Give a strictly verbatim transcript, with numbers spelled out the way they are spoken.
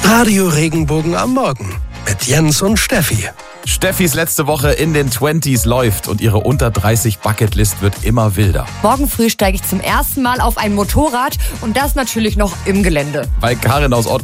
Radio Regenbogen am Morgen mit Jens und Steffi. Steffis letzte Woche in den zwanzigern läuft und ihre unter dreißig Bucketlist wird immer wilder. Morgen früh steige ich zum ersten Mal auf ein Motorrad und das natürlich noch im Gelände. Weil Karin aus Ott